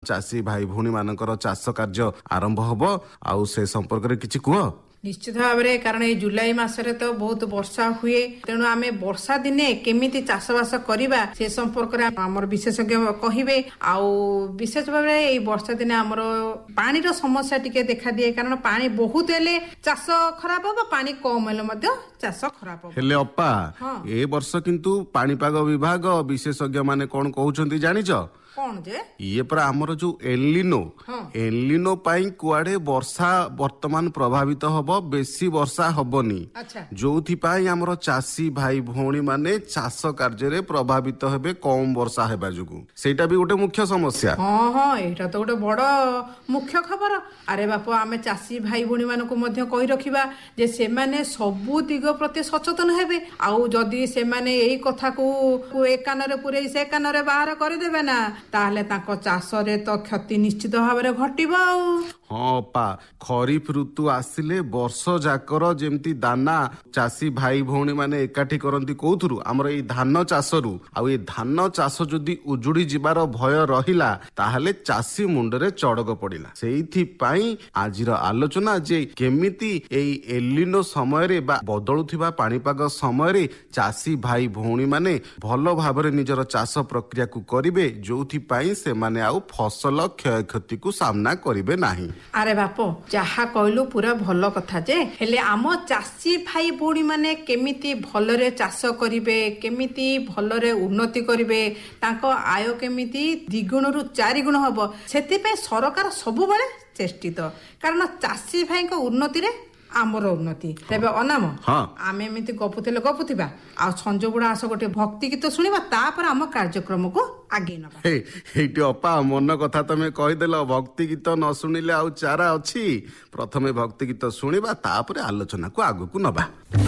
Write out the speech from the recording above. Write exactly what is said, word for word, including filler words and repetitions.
ଚାଷୀ ଭାଇ ଭଉଣୀ ମାନଙ୍କର ଚାଷ କାର୍ଯ୍ୟ ଆରମ୍ଭ ହବ ଆଉ ସେ ସମ୍ପର୍କରେ କିଛି କୁହ। ନିଶ୍ଚିତ ଭାବରେ, କାରଣ ଏଇ ଜୁଲାଇ ମାସରେ ତ ବହୁତ ବର୍ଷା ହୁଏ, ତେଣୁ ଆମେ ବର୍ଷା ଦିନେ କେମିତି ଚାଷବାସ କରିବା ସେ ସମ୍ପର୍କରେ ଆମର ବିଶେଷଜ୍ଞ କହିବେ। ଆଉ ବିଶେଷ ଭାବରେ ଏଇ ବର୍ଷା ଦିନେ ଆମର ପାଣିର ସମସ୍ୟା ଟିକେ ଦେଖାଦିଏ, କାରଣ ପାଣି ବହୁତ ହେଲେ ଚାଷ ଖରାପ ହବ, ପାଣି କମ ହେଲେ ମଧ୍ୟ ଚାଷ ଖରାପ ହବ। ହେଲେ ଅପା, ଏ ବର୍ଷ କିନ୍ତୁ ପାଣିପାଗ ବିଭାଗ ବିଶେଷଜ୍ଞ ମାନେ କଣ କହୁଛନ୍ତି ଜାଣିଛ? କଣ ଯେ? ଇଏ ପରା ଆମର ଯୋଉ ଏଲିନୋ ଏଲିନୋ ପାଇଁ କୁଆଡେ ବର୍ଷା ବର୍ତ୍ତମାନ ପ୍ରଭାବିତ ହବ, ବେଶୀ ବର୍ଷା ହବନି, ଯୋଉଥିପାଇଁ ଆମର ଚାଷୀ ଭାଇ ଭଉଣୀ ମାନେ ଚାଷ କାର୍ଯ୍ୟରେ ପ୍ରଭାବିତ ହେବେ କମ ବର୍ଷା ହେବା ଯୋଗୁଁ। ସେଇଟା ବି ଗୋଟେ ମୁଖ୍ୟ ସମସ୍ୟା। ହଁ ହଁ ଏଇଟା ତ ଗୋଟେ ବଡ ମୁଖ୍ୟ ଖବର। ଆରେ ବାପ, ଆମେ ଚାଷୀ ଭାଇ ଭଉଣୀ ମାନଙ୍କୁ ମଧ୍ୟ କହି ରଖିବା ଯେ ସେମାନେ ସବୁ ଦିଗ ପ୍ରତି ସଚେତନ ହେବେ। ଆଉ ଯଦି ସେମାନେ ଏଇ କଥାକୁ ଏ କାନରେ ପୁରେଇ ସେ କାନରେ ବାହାର କରିଦେବେ ନା, ତାହେଲେ ତାଙ୍କ ଚାଷରେ ତ କ୍ଷତି ନିଶ୍ଚିତ ଭାବରେ ଘଟିବ। ଆଉ ହଁ ଅପା, ଖରିଫ ଋତୁ ଆସିଲେ ବର୍ଷ ଯାକର ଯେମିତି ଦାନା ଚାଷୀ ଭାଇ ଭଉଣୀ ମାନେ ଏକାଠି କରନ୍ତି କୋଉଥିରୁ, ଆମର ଏଇ ଧାନ ଚାଷରୁ। ଆଉ ଏଇ ଧାନ ଚାଷ ଯଦି ଉଜୁଡି ଯିବାର ଭୟ ରହିଲା, ତାହେଲେ ଚାଷୀ ମୁଣ୍ଡରେ ଚଡକ ପଡିଲା। ସେଇଥିପାଇଁ ଆଜିର ଆଲୋଚନା ଯେ କେମିତି ଏଇ ଏଲିନୋ ସମୟରେ ବା ବଦଳୁଥିବା ପାଣିପାଗ ସମୟରେ ଚାଷୀ ଭାଇ ଭଉଣୀ ମାନେ ଭଲ ଭାବରେ ନିଜର ଚାଷ ପ୍ରକ୍ରିୟାକୁ କରିବେ, ଯୋଉଥିପାଇଁ ସେମାନେ ଆଉ ଫସଲ କ୍ଷୟକ୍ଷତିକୁ ସାମ୍ନା କରିବେ ନାହିଁ। ଆରେ ବାପ, ଯାହା କହିଲୁ ପୁରା ଭଲ କଥା, ଯେ ହେଲେ ଆମ ଚାଷୀ ଭାଇ ଭଉଣୀ ମାନେ କେମିତି ଭଲରେ ଚାଷ କରିବେ, କେମିତି ଭଲରେ ଉନ୍ନତି କରିବେ, ତାଙ୍କ ଆୟ କେମିତି ଦ୍ୱିଗୁଣରୁ ଚାରି ଗୁଣ ହବ, ସେଥିପାଇଁ ସରକାର ସବୁବେଳେ ଚେଷ୍ଟିତ। କାରଣ ଚାଷୀ ଭାଇଙ୍କ ଉନ୍ନତିରେ ଆମର ଉନ୍ନତି। ତେବେ ଅନାମ, ଆମେ ଏମିତି ଗପୁଥିଲେ ଗପୁଥିବା, ଆଉ ସଞ୍ଜ ବୁଢା ଆସ ଗୋଟେ ଭକ୍ତି ଗୀତ ଶୁଣିବା, ତାପରେ ଆମ କାର୍ଯ୍ୟକ୍ରମକୁ ଆଗେଇ ନବା। ଏଇଠି ଅପା ମନ କଥା ତମେ କହିଦେଲ, ଭକ୍ତି ଗୀତ ନ ଶୁଣିଲେ ଆଉ ଚାରା ଅଛି। ପ୍ରଥମେ ଭକ୍ତି ଗୀତ ଶୁଣିବା, ତାପରେ ଆଲୋଚନାକୁ ଆଗକୁ ନବା।